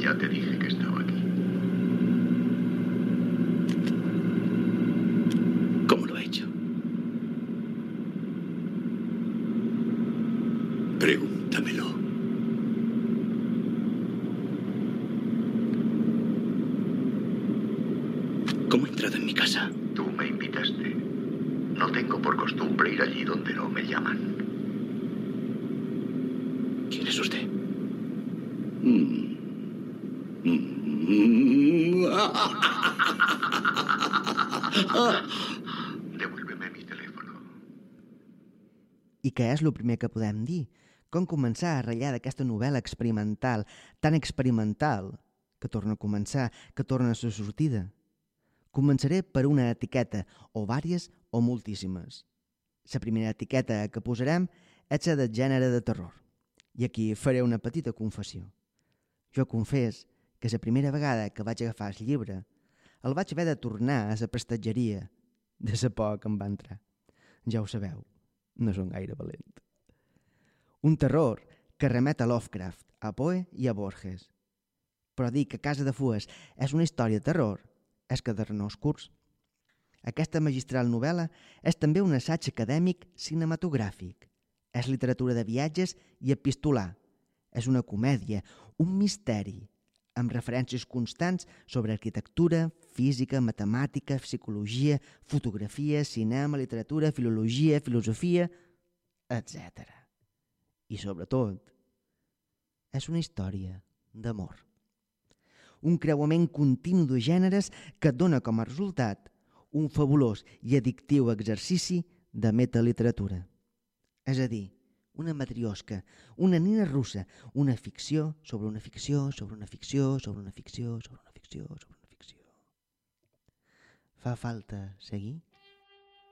Ya te dije que estaba aquí. ¿Cómo lo ha hecho? Pregúntamelo. ¿Cómo ha entrado en mi casa? Tú me invitaste. No tengo por costumbre ir allí donde no me llaman. ¿Quién es usted? Devuélveme mi teléfono. I què és el primer que podem dir? Com començar a ratllar d'aquesta novel·la experimental, tan experimental, que torna a començar, que torna a la sortida? Començaré per una etiqueta, o vàries o moltíssimes. La primera etiqueta que posarem és la del gènere de terror. I aquí faré una petita confessió. Jo confés que la primera vegada que vaig agafar el llibre el vaig haver de tornar a la prestatgeria de la por que em va entrar. Ja ho sabeu, no són gaire valent. Un terror que remet a Lovecraft, a Poe i a Borges. Però dir que Casa de Fues és una història de terror és quedar-nos curts. Aquesta magistral novel·la és també un assaig acadèmic cinematogràfic. És literatura de viatges i epistolar. És una comèdia, un misteri, amb referències constants sobre arquitectura, física, matemàtica, psicologia, fotografia, cinema, literatura, filologia, filosofia, etc. I sobretot, és una història d'amor. Un creuament continu de gèneres que dona com a resultat un fabulós i addictiu exercici de metaliteratura. És a dir, una matriosca, una nina russa, una ficció sobre una ficció, sobre una ficció, sobre una ficció, sobre una ficció, sobre una ficció. Fa falta seguir?